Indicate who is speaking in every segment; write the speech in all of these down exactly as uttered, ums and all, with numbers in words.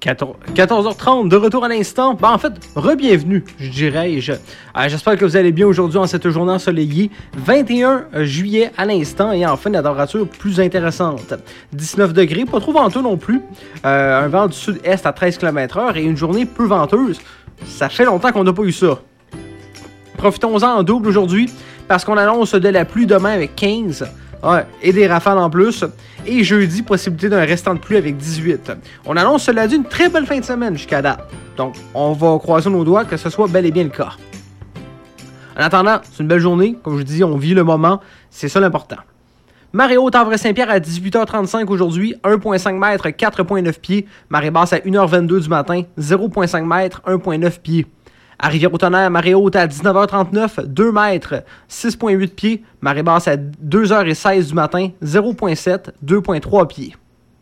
Speaker 1: quatorze heures trente, de retour à l'instant. Ben, en fait, re-bienvenue, je dirais. Je, euh, j'espère que vous allez bien aujourd'hui en cette journée ensoleillée. vingt et un juillet à l'instant et enfin la température plus intéressante. dix-neuf degrés, pas trop venteux non plus. Euh, un vent du sud-est à treize kilomètres heure et une journée peu venteuse. Ça fait longtemps qu'on n'a pas eu ça. Profitons-en en double aujourd'hui parce qu'on annonce de la pluie demain avec quinze. Ouais, et des rafales en plus. Et jeudi, possibilité d'un restant de pluie avec dix-huit. On annonce cela dit une très belle fin de semaine jusqu'à date. Donc, on va croiser nos doigts que ce soit bel et bien le cas. En attendant, c'est une belle journée. Comme je dis, on vit le moment. C'est ça l'important. Marée haute à Havre-Saint-Pierre à dix-huit heures trente-cinq aujourd'hui, un virgule cinq mètres, quatre virgule neuf pieds. Marée basse à une heure vingt-deux du matin, zéro virgule cinq mètres, un virgule neuf pieds. À Rivière-au-Tonnerre, marée haute à dix-neuf heures trente-neuf, deux mètres, six virgule huit pieds. Marée basse à deux heures seize du matin, zéro virgule sept, deux virgule trois pieds.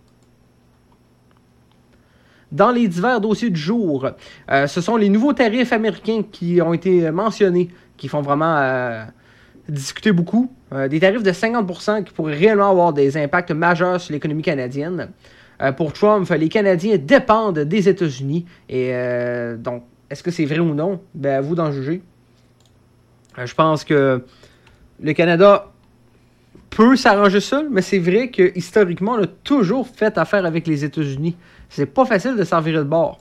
Speaker 1: Dans les divers dossiers du jour, euh, ce sont les nouveaux tarifs américains qui ont été mentionnés, qui font vraiment euh, discuter beaucoup. Euh, des tarifs de cinquante pour cent qui pourraient réellement avoir des impacts majeurs sur l'économie canadienne. Euh, pour Trump, les Canadiens dépendent des États-Unis et euh, donc, est-ce que c'est vrai ou non? Ben, à vous d'en juger. Euh, je pense que le Canada peut s'arranger seul, mais c'est vrai que historiquement, on a toujours fait affaire avec les États-Unis. C'est pas facile de s'en virer de bord.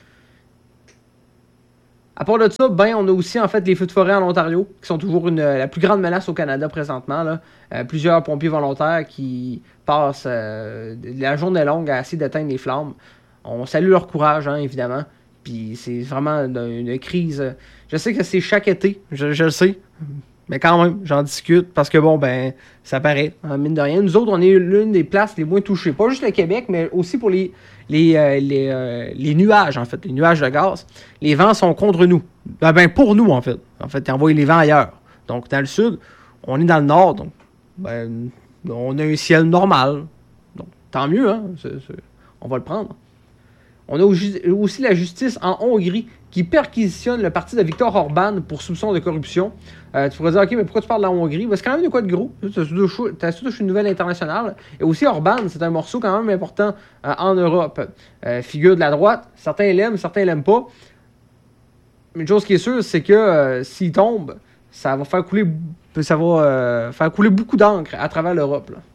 Speaker 1: À part de ça, ben, on a aussi en fait les feux de forêt en Ontario, qui sont toujours une, la plus grande menace au Canada présentement. Là. Euh, plusieurs pompiers volontaires qui passent euh, la journée longue à essayer d'éteindre les flammes. On salue leur courage, hein, évidemment. Puis c'est vraiment une, une crise. Je sais que c'est chaque été, je, je le sais. Mais quand même, j'en discute parce que bon, ben, ça paraît, hein, mine de rien. Nous autres, on est l'une des places les moins touchées. Pas juste le Québec, mais aussi pour les, les, euh, les, euh, les nuages, en fait, les nuages de gaz. Les vents sont contre nous. Ben, ben pour nous, en fait. En fait, ils envoient les vents ailleurs. Donc, dans le sud, on est dans le nord, donc, ben, on a un ciel normal. Donc, tant mieux, hein. C'est, c'est, on va le prendre. On a aussi la justice en Hongrie qui perquisitionne le parti de Viktor Orban pour soupçon de corruption. Euh, tu pourrais dire, OK, mais pourquoi tu parles de la Hongrie? Ben, c'est quand même de quoi de gros. Tu as surtout une nouvelle internationale. Et aussi, Orban, c'est un morceau quand même important euh, en Europe. Euh, figure de la droite. Certains l'aiment, certains l'aiment pas. Mais une chose qui est sûre, c'est que euh, s'il tombe, ça va faire couler, ça va, euh, faire couler beaucoup d'encre à travers l'Europe, là.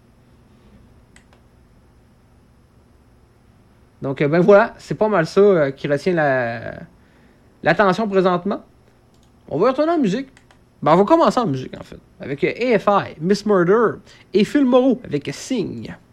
Speaker 1: Donc, ben voilà, c'est pas mal ça euh, qui retient la, l'attention présentement. On va retourner en musique. Ben, on va commencer en musique, en fait. Avec A F I, Miss Murder et Phil Moreau avec Sing.